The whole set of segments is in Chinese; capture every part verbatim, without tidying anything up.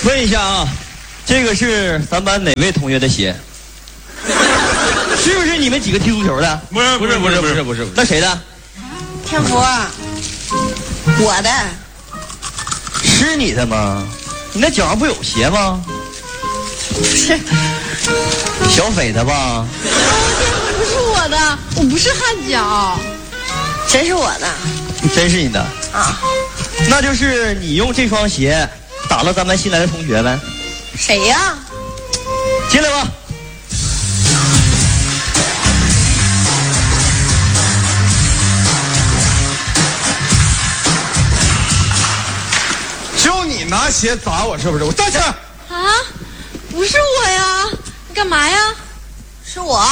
问一下啊，这个是咱班哪位同学的鞋？是不是你们几个踢足球的？ 不是不是不是不是不是，那谁的？ 天福，我的。 是你的吗？你那脚上不有鞋吗？ 不是， 小斐的吧？ 不是我的，我不是汗脚， 真是我的。 真是你的啊？ 那就是你用这双鞋打了咱们新来的同学呗？ 谁呀？ 进来吧。 就你拿鞋砸我是不是？我站起来！ 啊，不是我呀，你干嘛呀？ 是我。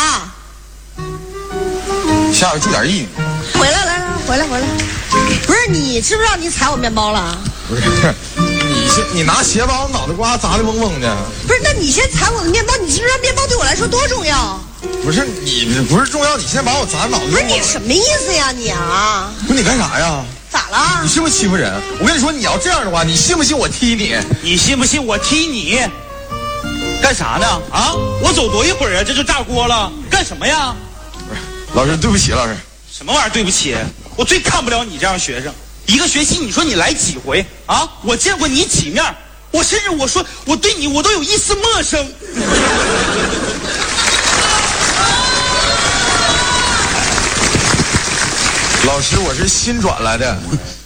下边注点意。 回来，来来，回来回来。不是你知不知道你踩我面包了？ 不是，你先你拿鞋把我脑袋瓜砸的嗡嗡的。 不是，那你先踩我的面包，你知不知道面包对我来说多重要？ 不是你不是重要，你先把我砸脑袋。 不是你什么意思呀你啊？ 不是你干啥呀？ 咋了？ 你是不是欺负人？我跟你说，你要这样的话，你信不信我踢你？ 你信不信我踢你？干啥呢？啊！我走多一会儿啊，这就炸锅了，干什么呀？ 不是，老师对不起，老师。 什么玩意儿对不起？我最看不了你这样学生。一个学期你说你来几回啊？我见过你几面？我甚至我说我对你我都有一丝陌生。 老师，我是新转来的。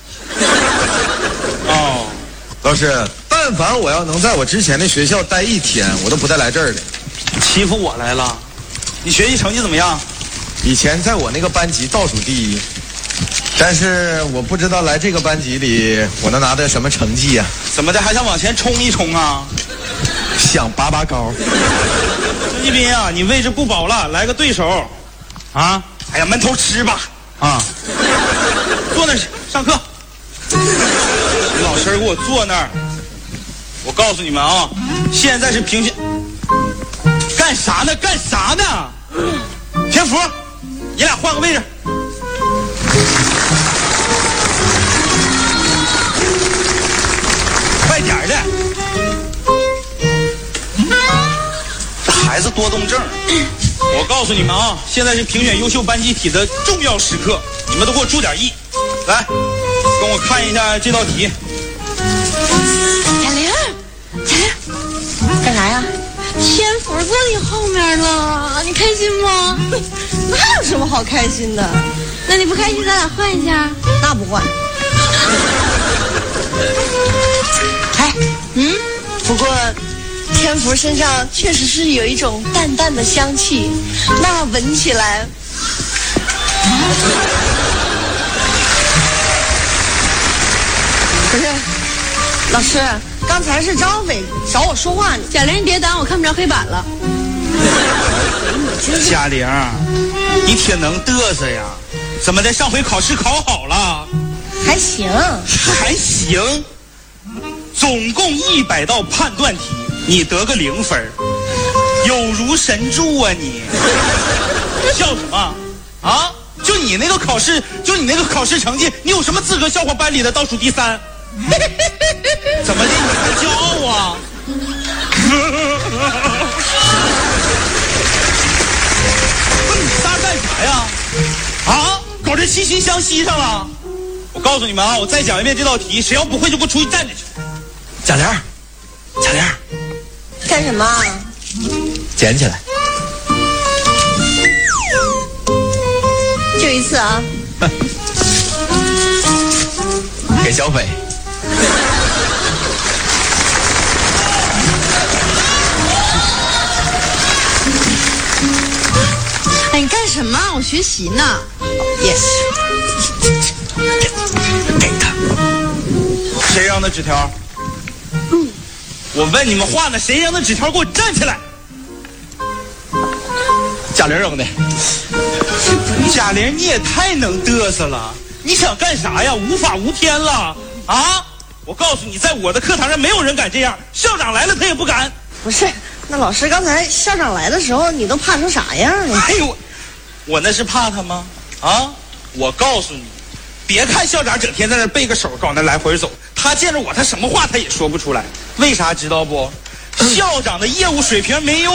哦， 老师，但凡我要能在我之前的学校待一天，我都不带来这儿的。 欺负我来了？你学习成绩怎么样？ 以前在我那个班级倒数第一，但是我不知道来这个班级里我能拿到什么成绩呀、 怎么的，还想往前冲一冲啊？ 想拔拔高。 孙继斌啊，你位置不保了，来个对手。啊！哎呀，闷头吃吧。啊！坐那儿去上课。你老实给我坐那儿。我告诉你们啊，现在是评选。干啥呢？干啥呢？天福，你俩换个位置。快点儿的。这孩子多动症。我告诉你们啊，现在是评选优秀班集体的重要时刻，你们都给我注点意。来，跟我看一下这道题。 贾玲，贾玲， 干啥呀？ 天福坐你后面了，你开心吗？ 那有什么好开心的？ 那你不开心，咱俩换一下。 那不换。哎， 嗯， 不过天福身上确实是有一种淡淡的香气，那闻起来。不是，老师，刚才是张伟找我说话呢。 贾玲，你别挡，我看不着黑板了。 贾玲，你挺能嘚瑟呀，怎么的？上回考试考好了？ 还行， 还行。总共一百道判断题，你得个零分，有如神助啊你！笑什么啊？就你那个考试，就你那个考试成绩，你有什么资格笑话班里的倒数第三？怎么的？你还骄傲啊？不，你仨干啥呀？啊，搞这惺惺相惜上了？我告诉你们啊，我再讲一遍这道题，谁要不会就给我出去站着去。贾玲，贾玲， 干什么？ 捡起来。 就一次啊。 给小斐。 哎，你干什么？我学习呢。 也是。 给他。谁扔的纸条？嗯。我问你们话呢，谁扔的纸条？给我站起来。 贾玲扔的。 贾玲，你也太能嘚瑟了！你想干啥呀？无法无天了啊！我告诉你，在我的课堂上没有人敢这样，校长来了他也不敢。 不是，那老师刚才校长来的时候，你都怕成啥样了？ 哎呦，我那是怕他吗？啊！我告诉你，别看校长整天在那背个手，搞那来回走， 他见着我，他什么话他也说不出来。为啥知道不？校长的业务水平没有